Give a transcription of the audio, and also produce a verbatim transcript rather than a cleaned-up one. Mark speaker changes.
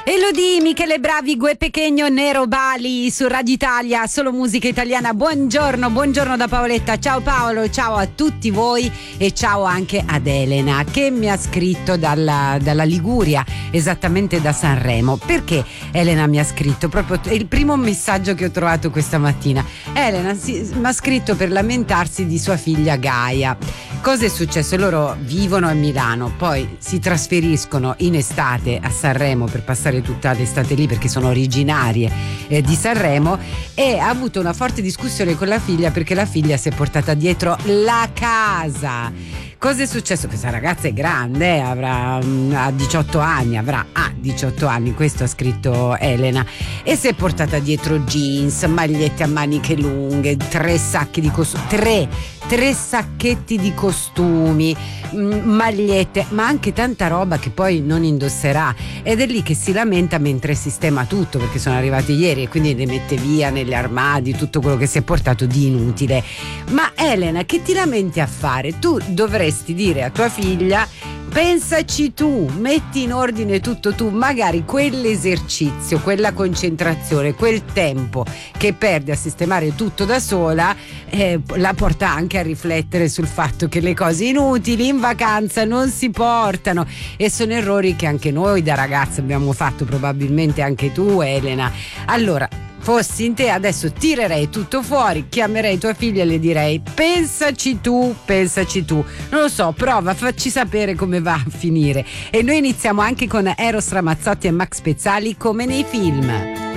Speaker 1: Elodie, Michele Bravi, Gue Pechegno, Nero Bali su Radio Italia, solo musica italiana. Buongiorno, buongiorno da Paoletta. Ciao Paolo, ciao a tutti voi e ciao anche ad Elena che mi ha scritto dalla, dalla Liguria, esattamente da Sanremo. Perché Elena mi ha scritto? Proprio è il primo messaggio che ho trovato questa mattina. Elena si, mi ha scritto per lamentarsi di sua figlia Gaia. Cosa è successo? Loro vivono a Milano, poi si trasferiscono in estate a Sanremo per passare tutta l'estate lì perché sono originarie eh, di Sanremo, e ha avuto una forte discussione con la figlia perché la figlia si è portata dietro la casa. Cosa è successo? Questa ragazza è grande, eh, avrà ha diciotto anni, avrà ah, diciotto anni, questo ha scritto Elena, e si è portata dietro jeans, magliette a maniche lunghe, tre sacchi di costumi, tre tre sacchetti di costumi, mh, magliette, ma anche tanta roba che poi non indosserà, ed è lì che si lamenta mentre sistema tutto, perché sono arrivati ieri e quindi le mette via negli armadi tutto quello che si è portato di inutile. Ma Elena, che ti lamenti a fare? Tu dovresti dire a tua figlia: pensaci tu, metti in ordine tutto tu, magari quell'esercizio, quella concentrazione, quel tempo che perdi a sistemare tutto da sola eh, la porta anche a riflettere sul fatto che le cose inutili in vacanza non si portano, e sono errori che anche noi da ragazzi abbiamo fatto, probabilmente anche tu Elena. Allora, fossi in te adesso tirerei tutto fuori, chiamerei tua figlia e le direi: pensaci tu, pensaci tu. Non lo so, prova, facci sapere come va a finire. E noi iniziamo anche con Eros Ramazzotti e Max Pezzali, come nei film.